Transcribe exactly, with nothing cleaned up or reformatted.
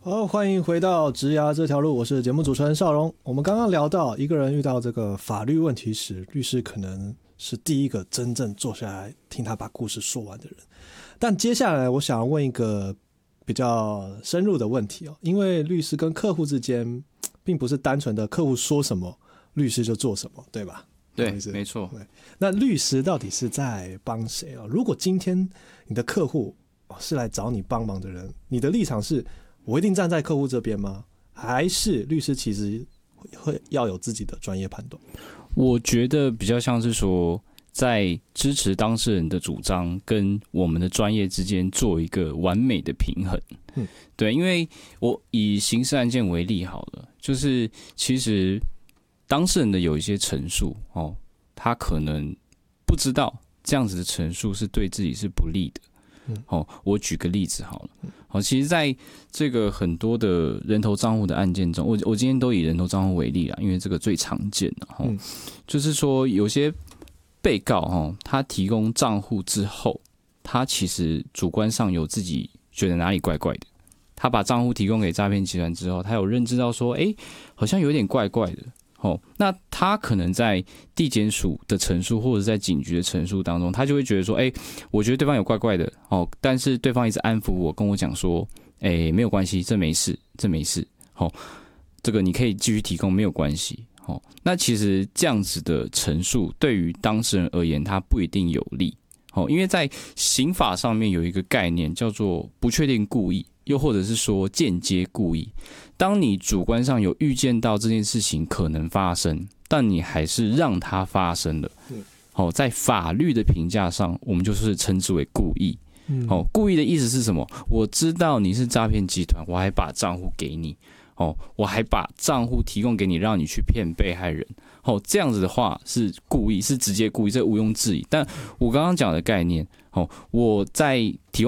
好，欢迎回到职涯这条路，我是节目主持人邵荣。我们刚刚聊到一个人遇到这个法律问题时，律师可能是第一个真正坐下来听他把故事说完的人。但接下来我想要问一个比较深入的问题哦，因为律师跟客户之间并不是单纯的客户说什么律师就做什么，对吧？ 对，没错。 那律师到底是在帮谁啊？如果今天你的客户是来找你帮忙的人，你的立场是我一定站在客户这边吗？还是律师其实会要有自己的专业判断？ 我觉得比较像是说，在支持当事人的主张跟我们的专业之间做一个完美的平衡。嗯，对，因为我以刑事案件为例好了，就是其实当事人的有一些陈述哦，他可能不知道这样子的陈述是对自己是不利的。哦，我举个例子好了。好，其实在这个很多的人头账户的案件中，我我今天都以人头账户为例啦，因为这个最常见的哈，嗯、就是说有些被告哈，他提供账户之后，他其实主观上有自己觉得哪里怪怪的，他把账户提供给诈骗集团之后，他有认知到说，哎、欸，好像有点怪怪的。哦，那他可能在地检署的陈述或者在警局的陈述当中，他就会觉得说，哎、欸，我觉得对方有怪怪的，哦，但是对方一直安抚我，跟我讲说，哎、欸，没有关系，这没事，这没事，哦，这个你可以继续提供，没有关系，哦，那其实这样子的陈述对于当事人而言，他不一定有利，哦，因为在刑法上面有一个概念叫做不确定故意，又或者是说间接故意。当你主观上有预见到这件事情可能发生，但你还是让它发生了，哦，在法律的评价上，我们就是称之为故意。哦，故意的意思是什么？我知道你是诈骗集团，我还把账户给你，哦，我还把账户提供给你，让你去骗被害人。哦，这样子的话是故意，是直接故意，这毋庸置疑。但我刚刚讲的概念，哦，我在提供